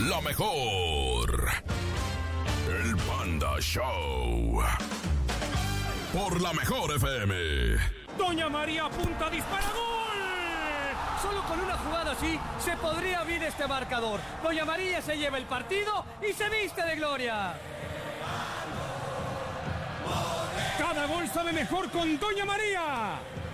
la mejor. El Panda Show. Por la mejor FM. Doña María apunta, dispara, ¡gol! Solo con una jugada así se podría abrir este marcador. Doña María se lleva el partido y se viste de gloria. Cada gol sabe mejor con Doña María.